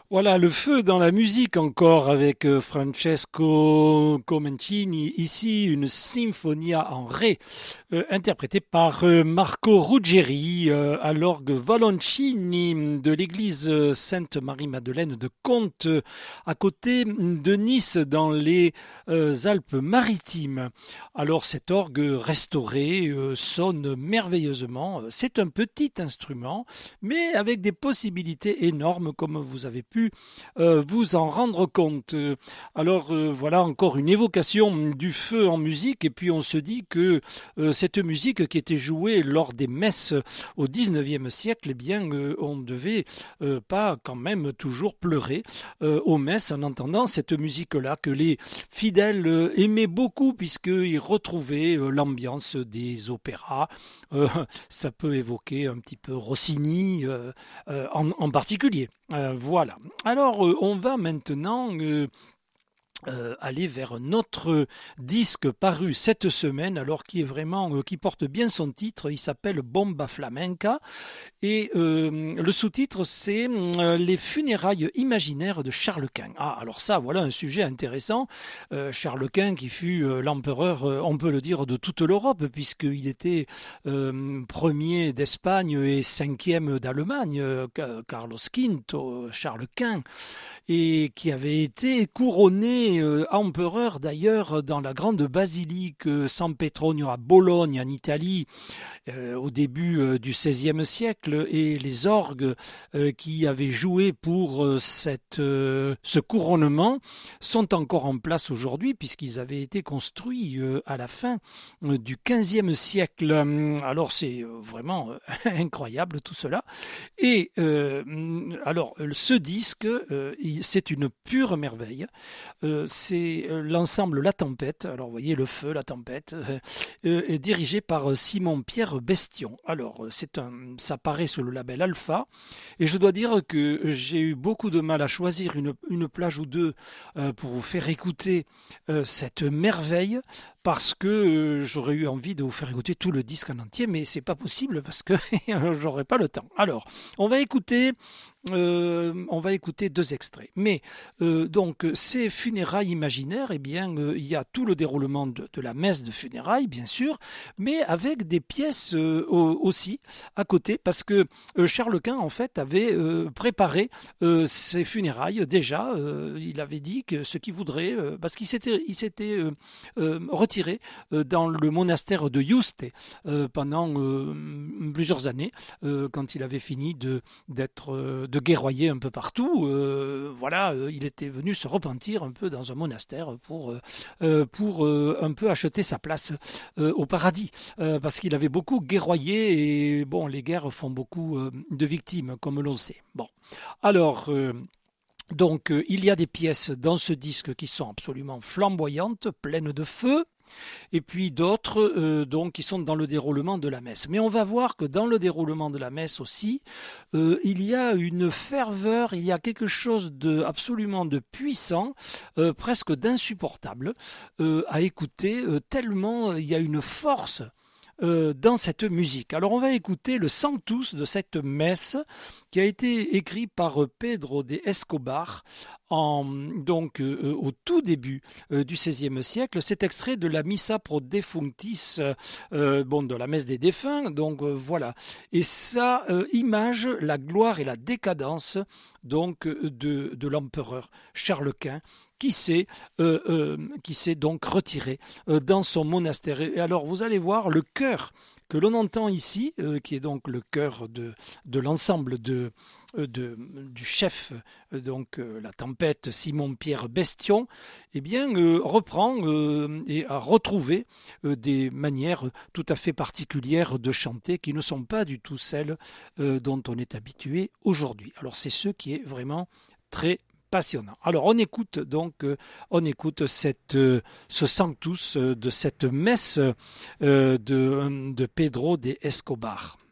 Voilà, le feu dans la musique encore avec Francesco Comencini. Ici, une Sinfonia en Ré, interprétée par Marco Ruggeri à l'orgue Valoncini de l'église Sainte-Marie-Madeleine de Contes, à côté de Nice, dans les Alpes-Maritimes. Alors, cet orgue restauré sonne merveilleusement. C'est un petit instrument, mais avec des possibilités énormes, comme vous avez pu vous en rendre compte. Alors voilà encore une évocation du feu en musique, et puis on se dit que cette musique qui était jouée lors des messes au XIXe siècle, eh bien on ne devait pas quand même toujours pleurer aux messes en entendant cette musique-là que les fidèles aimaient beaucoup, puisqu'ils retrouvaient l'ambiance des opéras. Ça peut évoquer un petit peu Rossini en particulier. Voilà. Alors, on va maintenant aller vers notre disque paru cette semaine, alors qui est vraiment qui porte bien son titre. Il s'appelle Bomba Flamenca, et le sous-titre c'est Les funérailles imaginaires de Charles Quint. Ah, alors ça, voilà un sujet intéressant. Charles Quint, qui fut l'empereur, on peut le dire, de toute l'Europe, puisqu'il était premier d'Espagne et cinquième d'Allemagne, Carlos V, Charles Quint, et qui avait été couronné empereur d'ailleurs dans la grande basilique San Petronio à Bologne en Italie au début du XVIe siècle, et les orgues qui avaient joué pour ce couronnement sont encore en place aujourd'hui, puisqu'ils avaient été construits à la fin du XVe siècle. Alors c'est vraiment incroyable tout cela. Et alors ce disque, c'est une pure merveille. C'est l'ensemble La Tempête. Alors vous voyez, le feu, la tempête, est dirigé par Simon-Pierre Bestion. Alors ça paraît sur le label Alpha, et je dois dire que j'ai eu beaucoup de mal à choisir une plage ou deux pour vous faire écouter cette merveille, parce que j'aurais eu envie de vous faire écouter tout le disque en entier, mais c'est pas possible parce que j'aurais pas le temps. Alors, on va écouter deux extraits. Mais donc ces funérailles imaginaires, eh bien, il y a tout le déroulement de la messe de funérailles, bien sûr, mais avec des pièces aussi à côté, parce que Charles Quint, en fait, avait préparé ces funérailles déjà. Il avait dit que ce qu'il voudrait, parce qu'il s'était retiré dans le monastère de Yuste pendant plusieurs années, quand il avait fini de guerroyer un peu partout. Voilà, il était venu se repentir un peu dans un monastère pour un peu acheter sa place au paradis, parce qu'il avait beaucoup guerroyé, et bon, les guerres font beaucoup de victimes, comme l'on sait. Bon, alors donc il y a des pièces dans ce disque qui sont absolument flamboyantes, pleines de feu, et puis d'autres donc qui sont dans le déroulement de la messe. Mais on va voir que dans le déroulement de la messe aussi, il y a une ferveur, il y a quelque chose de absolument de puissant, presque d'insupportable à écouter, tellement il y a une force dans cette musique. Alors on va écouter le Sanctus de cette messe, qui a été écrit par Pedro de Escobar donc au tout début du XVIe siècle. C'est extrait de la Missa pro defunctis, de la messe des défunts. Donc voilà, et ça image la gloire et la décadence donc de l'empereur Charles Quint, qui s'est donc retiré dans son monastère. Et alors vous allez voir le chœur que l'on entend ici, qui est donc le chœur de l'ensemble du chef, donc La Tempête, Simon-Pierre Bestion, eh bien reprend et a retrouvé des manières tout à fait particulières de chanter, qui ne sont pas du tout celles dont on est habitué aujourd'hui. Alors c'est ce qui est vraiment très passionnant. Alors on écoute ce Sanctus de cette messe de Pedro de Escobar.